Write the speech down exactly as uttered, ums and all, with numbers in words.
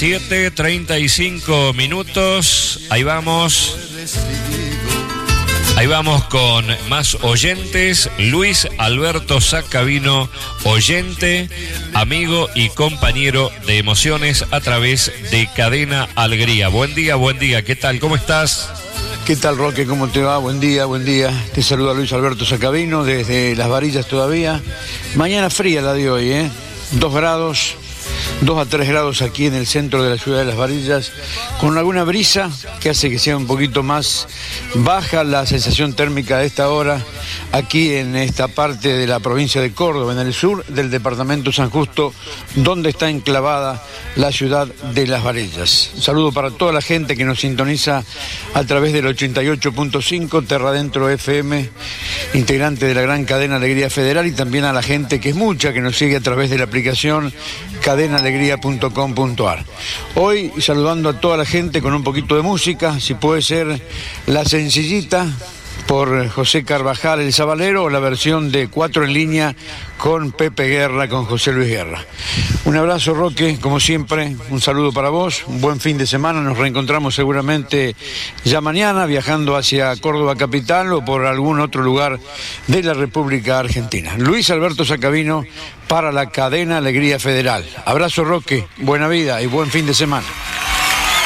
siete treinta y cinco minutos, ahí vamos. Ahí vamos con más oyentes. Luis Alberto Sacabino, oyente, amigo y compañero de emociones a través de Cadena Alegría. Buen día, buen día, ¿qué tal? ¿Cómo estás? ¿Qué tal, Roque? ¿Cómo te va? Buen día, buen día. Te saluda Luis Alberto Sacabino desde Las Varillas todavía. Mañana fría la de hoy, ¿eh? Dos grados, dos a tres grados aquí en el centro de la ciudad de Las Varillas, con alguna brisa que hace que sea un poquito más baja la sensación térmica de esta hora, aquí en esta parte de la provincia de Córdoba, en el sur del departamento San Justo, donde está enclavada la ciudad de Las Varillas. Un saludo para toda la gente que nos sintoniza a través del ochenta y ocho punto cinco, Terra Dentro F M, integrante de la gran cadena Alegría Federal, y también a la gente que es mucha, que nos sigue a través de la aplicación cadena alegría punto com punto a r. Hoy saludando a toda la gente con un poquito de música, si puede ser La Sencillita por José Carvajal el Sabalero, o la versión de Cuatro en Línea con Pepe Guerra, con José Luis Guerra. Un abrazo, Roque, como siempre, un saludo para vos, un buen fin de semana, nos reencontramos seguramente ya mañana viajando hacia Córdoba capital o por algún otro lugar de la República Argentina. Luis Alberto Sacabino para la cadena Alegría Federal. Abrazo, Roque, buena vida y buen fin de semana.